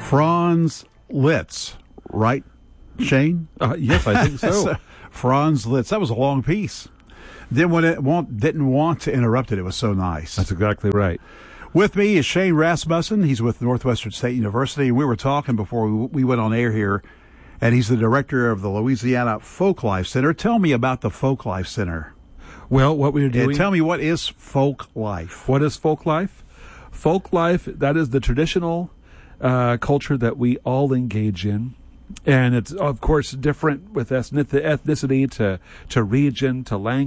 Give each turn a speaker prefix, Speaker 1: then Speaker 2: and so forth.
Speaker 1: Franz Liszt, right, Shane?
Speaker 2: Yes, I think so.
Speaker 1: Franz Liszt. That was a long piece. Didn't want to interrupt it. It was so nice.
Speaker 2: That's exactly right.
Speaker 1: With me is Shane Rasmussen. He's with Northwestern State University. We were talking before we went on air here, and he's the director of the Louisiana Folklife Center. Tell me about the Folklife Center.
Speaker 2: Well, what we're doing...
Speaker 1: And tell me, what is Folklife?
Speaker 2: What is Folklife? Folklife, that is the traditional culture that we all engage in. And it's, of course, different with ethnicity to region, to language.